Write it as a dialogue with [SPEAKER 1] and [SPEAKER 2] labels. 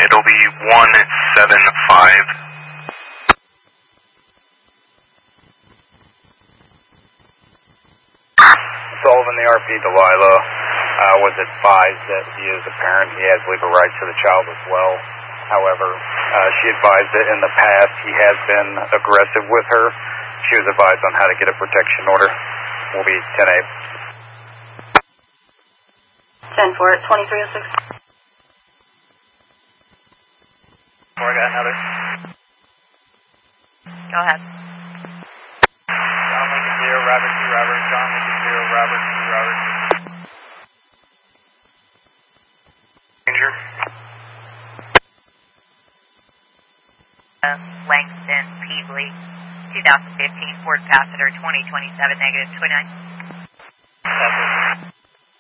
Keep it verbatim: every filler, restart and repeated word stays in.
[SPEAKER 1] it'll be one seven five.
[SPEAKER 2] Sullivan, the R P Delilah, uh, was advised that he is a parent. He has legal rights to the child as well. However, uh, she advised that in the past he has been aggressive with her. She was advised on how to get a protection order. Will be ten A.
[SPEAKER 3] ten four, twenty-three oh six.
[SPEAKER 4] Four, I got another.
[SPEAKER 5] Go ahead.
[SPEAKER 4] John Lincoln zero, Robert two, Robert. John Lincoln zero, Robert two, Robert.
[SPEAKER 1] Ranger.
[SPEAKER 5] Uh, Langston Peasley, two thousand fifteen Ford Passenger twenty twenty-seven negative twenty-nine.